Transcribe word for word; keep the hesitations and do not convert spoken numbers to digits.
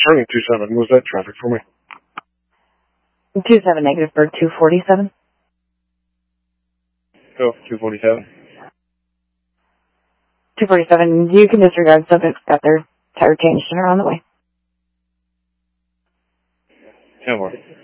turning two seven. Was that traffic for me? two seven negative for two forty-seven. Oh, two forty-seven. two forty-seven, you can disregard subjects got their tire changed and are on the way. ten more.